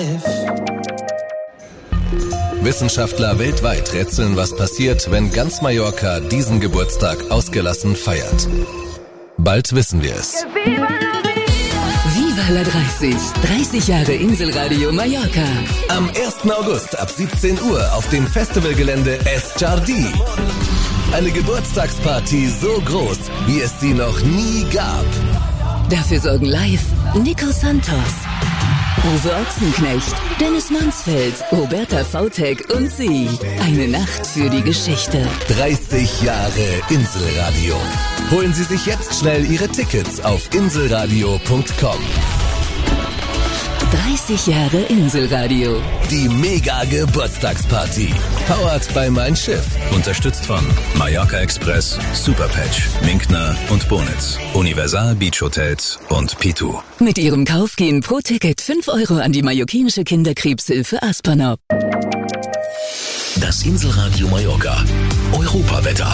Wissenschaftler weltweit rätseln, was passiert, wenn ganz Mallorca diesen Geburtstag ausgelassen feiert. Bald wissen wir es. Viva la 30. 30 Jahre Inselradio Mallorca. Am 1. August ab 17 Uhr auf dem Festivalgelände Es Jardí. Eine Geburtstagsparty so groß, wie es sie noch nie gab. Dafür sorgen live Nico Santos, Uwe Ochsenknecht, Dennis Mansfeld, Roberta Vautek und sie. Eine Nacht für die Geschichte. 30 Jahre Inselradio. Holen Sie sich jetzt schnell Ihre Tickets auf inselradio.com. 30 Jahre Inselradio. Die Mega-Geburtstagsparty. Powered by Mein Schiff. Unterstützt von Mallorca Express, Superpatch, Minkner und Bonitz, Universal Beach Hotels und Pitu. Mit ihrem Kauf gehen pro Ticket 5 Euro an die mallorquinische Kinderkrebshilfe Aspanop. Das Inselradio Mallorca. Europawetter.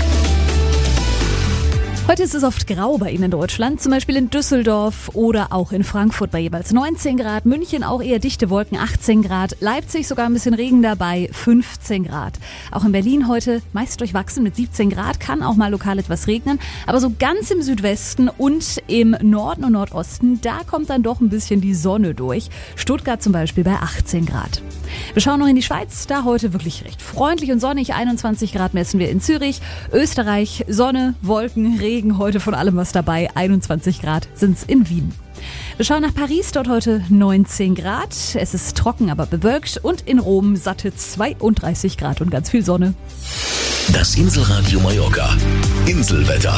Heute ist es oft grau bei Ihnen in Deutschland, zum Beispiel in Düsseldorf oder auch in Frankfurt bei jeweils 19 Grad, München auch eher dichte Wolken 18 Grad, Leipzig sogar ein bisschen Regen dabei 15 Grad. Auch in Berlin heute meist durchwachsen mit 17 Grad, kann auch mal lokal etwas regnen, aber so ganz im Südwesten und im Norden und Nordosten, da kommt dann doch ein bisschen die Sonne durch. Stuttgart zum Beispiel bei 18 Grad. Wir schauen noch in die Schweiz, da heute wirklich recht freundlich und sonnig, 21 Grad messen wir in Zürich, Österreich, Sonne, Wolken, Regen, heute von allem was dabei, 21 Grad sind's in Wien. Wir schauen nach Paris, dort heute 19 Grad, es ist trocken, aber bewölkt und in Rom satte 32 Grad und ganz viel Sonne. Das Inselradio Mallorca. Inselwetter.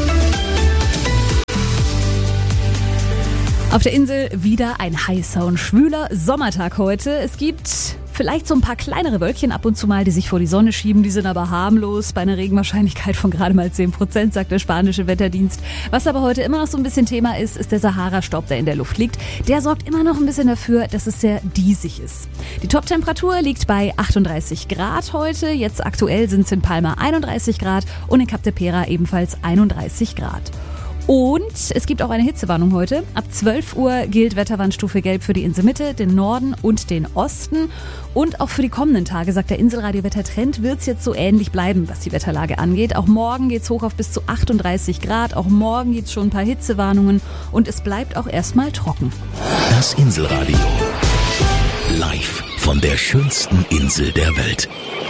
Auf der Insel wieder ein heißer und schwüler Sommertag heute. Es gibt vielleicht so ein paar kleinere Wölkchen ab und zu mal, die sich vor die Sonne schieben. Die sind aber harmlos bei einer Regenwahrscheinlichkeit von gerade mal 10%, sagt der spanische Wetterdienst. Was aber heute immer noch so ein bisschen Thema ist, ist der Sahara-Staub, der in der Luft liegt. Der sorgt immer noch ein bisschen dafür, dass es sehr diesig ist. Die Top-Temperatur liegt bei 38 Grad heute. Jetzt aktuell sind es in Palma 31 Grad und in Cap de Pera ebenfalls 31 Grad. Und es gibt auch eine Hitzewarnung heute. Ab 12 Uhr gilt Wetterwarnstufe Gelb für die Inselmitte, den Norden und den Osten. Und auch für die kommenden Tage, sagt der Inselradio-Wettertrend, wird es jetzt so ähnlich bleiben, was die Wetterlage angeht. Auch morgen geht es hoch auf bis zu 38 Grad. Auch morgen gibt es schon ein paar Hitzewarnungen. Und es bleibt auch erstmal trocken. Das Inselradio. Live von der schönsten Insel der Welt.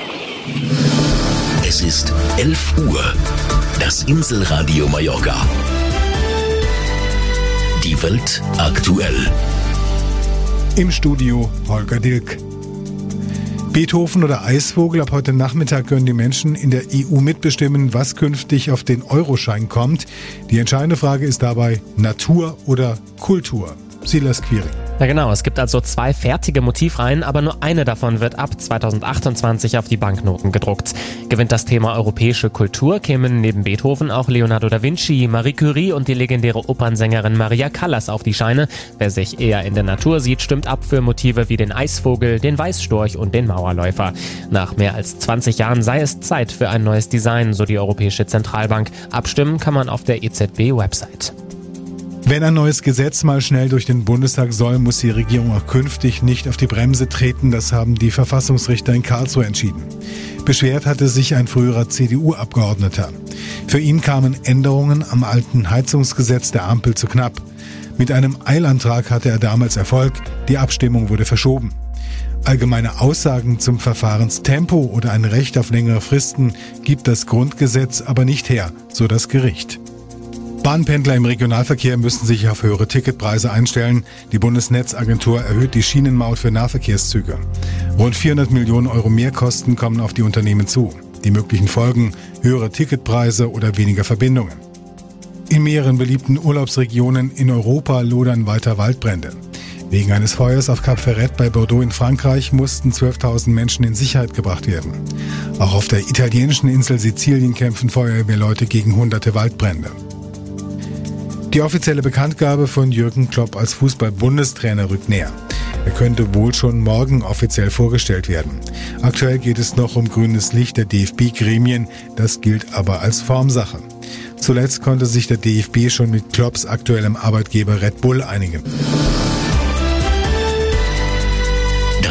Es ist 11 Uhr. Das Inselradio Mallorca. Die Welt aktuell. Im Studio Holger Dilk. Beethoven oder Eisvogel, ab heute Nachmittag können die Menschen in der EU mitbestimmen, was künftig auf den Euroschein kommt. Die entscheidende Frage ist dabei Natur oder Kultur. Silas Quiring. Ja genau, es gibt also 2 fertige Motivreihen, aber nur eine davon wird ab 2028 auf die Banknoten gedruckt. Gewinnt das Thema europäische Kultur, kämen neben Beethoven auch Leonardo da Vinci, Marie Curie und die legendäre Opernsängerin Maria Callas auf die Scheine. Wer sich eher in der Natur sieht, stimmt ab für Motive wie den Eisvogel, den Weißstorch und den Mauerläufer. Nach mehr als 20 Jahren sei es Zeit für ein neues Design, so die Europäische Zentralbank. Abstimmen kann man auf der EZB-Website. Wenn ein neues Gesetz mal schnell durch den Bundestag soll, muss die Regierung auch künftig nicht auf die Bremse treten. Das haben die Verfassungsrichter in Karlsruhe entschieden. Beschwert hatte sich ein früherer CDU-Abgeordneter. Für ihn kamen Änderungen am alten Heizungsgesetz der Ampel zu knapp. Mit einem Eilantrag hatte er damals Erfolg. Die Abstimmung wurde verschoben. Allgemeine Aussagen zum Verfahrenstempo oder ein Recht auf längere Fristen gibt das Grundgesetz aber nicht her, so das Gericht. Bahnpendler im Regionalverkehr müssen sich auf höhere Ticketpreise einstellen. Die Bundesnetzagentur erhöht die Schienenmaut für Nahverkehrszüge. Rund 400 Millionen Euro Mehrkosten kommen auf die Unternehmen zu. Die möglichen Folgen: höhere Ticketpreise oder weniger Verbindungen. In mehreren beliebten Urlaubsregionen in Europa lodern weiter Waldbrände. Wegen eines Feuers auf Cap Ferret bei Bordeaux in Frankreich mussten 12.000 Menschen in Sicherheit gebracht werden. Auch auf der italienischen Insel Sizilien kämpfen Feuerwehrleute gegen hunderte Waldbrände. Die offizielle Bekanntgabe von Jürgen Klopp als Fußball-Bundestrainer rückt näher. Er könnte wohl schon morgen offiziell vorgestellt werden. Aktuell geht es noch um grünes Licht der DFB-Gremien, das gilt aber als Formsache. Zuletzt konnte sich der DFB schon mit Klopps aktuellem Arbeitgeber Red Bull einigen.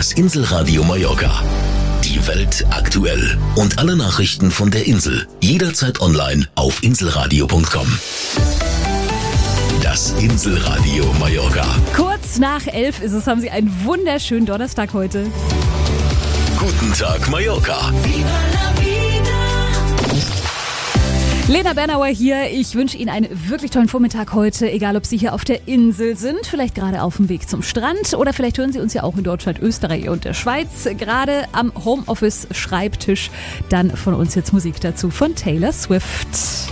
Das Inselradio Mallorca. Die Welt aktuell. Und alle Nachrichten von der Insel. Jederzeit online auf inselradio.com. Das Inselradio Mallorca. Kurz nach 11 ist es, haben Sie einen wunderschönen Donnerstag heute. Guten Tag, Mallorca. Lena Bernauer hier. Ich wünsche Ihnen einen wirklich tollen Vormittag heute, egal ob Sie hier auf der Insel sind, vielleicht gerade auf dem Weg zum Strand oder vielleicht hören Sie uns ja auch in Deutschland, Österreich und der Schweiz, gerade am Homeoffice-Schreibtisch. Dann von uns jetzt Musik dazu von Taylor Swift.